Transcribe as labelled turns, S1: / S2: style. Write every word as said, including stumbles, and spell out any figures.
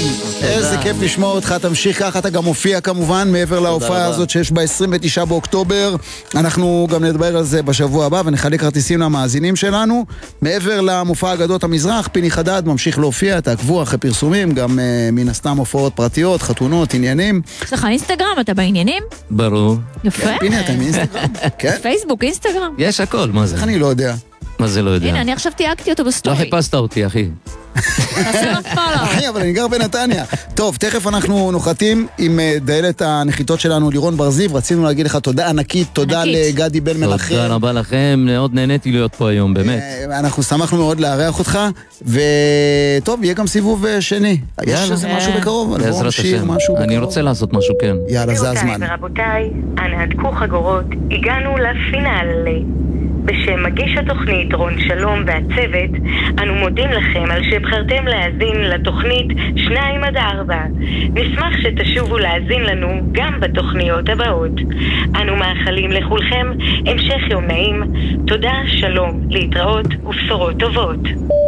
S1: איזה כיף לשמוע אותך, תמשיך ככה, אתה גם מופיע כמובן מעבר להופעה הזאת שיש ב-עשרים ותשעה באוקטובר. אנחנו גם נדבר על זה בשבוע הבא ונחלק כרטיסים למאזינים שלנו. מעבר למופע אגדות המזרח, פיני חדד ממשיך להופיע, תעקבו אחרי פרסומים, גם uh, מן הסתם הופעות פרטיות, חתונות, עניינים.
S2: יש לך אינסטגרם, אתה בעניינים?
S3: ברור.
S2: יפה.
S1: כן, פיני, אתה עם אינסטגרם? כן?
S2: פייסבוק, אינסטגרם.
S3: יש הכל, מה זה?
S1: איך אני לא יודע?
S3: מה זה לא יודע?
S2: הנה, אני עכשיו תייגתי אותו
S3: לא
S2: בסטורי.
S3: חיפשת אותי, אחי.
S2: חסר הפעלה.
S1: אחי, אבל אני גר בנתניה. טוב, תכף אנחנו נוחתים עם דיילת הנחיתות שלנו, לירון בר זיו. רצינו להגיד לך תודה ענקית, תודה לגדי בן מנחם.
S3: תודה רבה לכם, מאוד נהניתי להיות פה היום, באמת.
S1: אנחנו שמחנו מאוד לארח אותך, וטוב, יהיה גם סיבוב שני. יש איזה משהו בקרוב?
S3: בעזרת השם. אני רוצה לעשות משהו, כן.
S1: יאללה, זה הזמן.
S4: גבירותיי ורבותיי, אנא הדקו חגורות, הגענו לפינאלה. בשם מגיש התוכנית רון שלום והצוות, אנו מודים לכם על שבחרתם להאזין לתוכנית שניים עד ארבע. נשמח שתשובו להאזין לנו גם בתוכניות הבאות. אנו מאחלים לכולכם המשך יום נעים. תודה, שלום, להתראות ובשורות טובות.